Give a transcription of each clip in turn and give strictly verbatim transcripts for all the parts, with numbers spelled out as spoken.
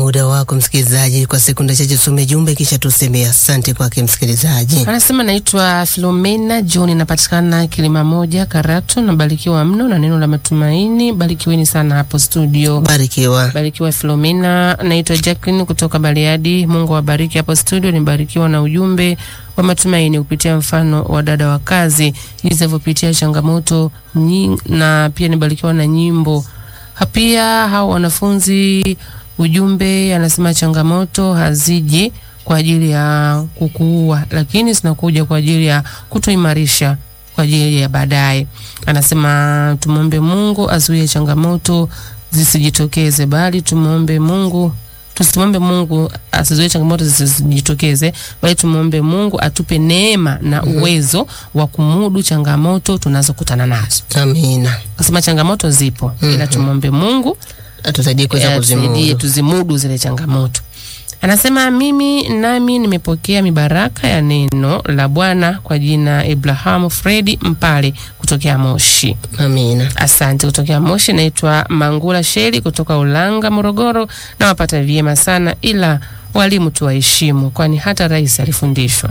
muda wako msikilizaji, kwa sekunde chache tusome jumbe kisha tuseme asante kwake msikilizaji. Anasema naitwa Filomena John, napatikana Kilima Moja Karatu, nabarikiwa mno na neno la matumaini. Barikiweni sana hapo studio. Barikiwa. Barikiwa Filomena. Naitwa Jacqueline kutoka Bariadi. Mungu awabariki hapo studio. Nibarikiwa na ujumbe wa matumaini kupitia mfano wa dada wa kazi jinsi alivyopitia changamoto nyingi, na pia nibarikiwa na nyimbo. Pia hao wanafunzi, ujumbe anasema changamoto haziji kwa ajili ya kukuua, lakini zinakuja kwa ajili ya kutuimarisha kwa ajili ya baadaye. Anasema tumuombe Mungu azuie changamoto zisijitokeze, bali tumuombe Mungu tusimwombe Mungu asizuie changamoto zisijitokeze, bali tumuombe Mungu atupe neema na uwezo wa kumudu changamoto tunazokutana nazo. Amina. Akasema changamoto zipo, mm-hmm. ila tumuombe Mungu atusaidie kuweza kuzimudu, tuzimudu zile changamoto. Anasema mimi nami nimepokea mibaraka ya neno la Bwana kwa jina Abraham Fredi Mpale kutokea Moshi. Amina. Asante kutokea Moshi. Naitwa Mangula Sheli kutoka Ulanga Morogoro, na wapata vyema sana, ila walimu tuwaheshimu kwani hata rais alifundishwa.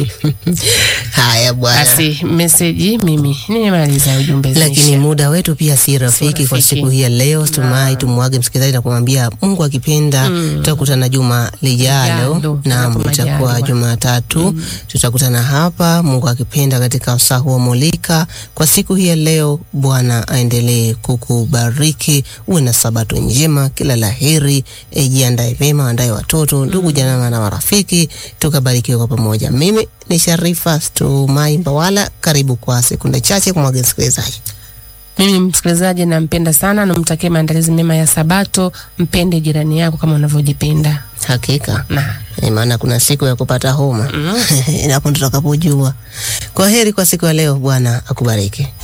Haya bwana. Basi message mimi nimemaliza ujumbe. Lakini muda wetu pia si rafiki kwa siku hii ya leo. Tumai tumwage msikilizaji na kumwambia Mungu akipenda mm. tutakutana juma lijalo, na mtakuwa Jumatatu mm. tutakutana hapa Mungu akipenda katika usaha wa Mulika. Kwa siku hii ya leo Bwana aendelee kukubariki, uwe na sabato njema, kila laheri, e, jiandae vema, andae watoto, ndugu jamaa na marafiki, tukabarikiwe kwa pamoja. Mimi ni Sharifa Stumai Mbawala, karibu kwa sekunde chache kumwaga msikilizaji. Mimi msikilizaji nampenda sana, na mtakie maandalizi mema ya sabato. Mpende jirani yako kama unavyojipenda. Hakika. Na e, maana kuna siku ya kupata homa. Mm. Hapo tutakapojua. Kwa heri kwa siku ya leo, Bwana akubariki.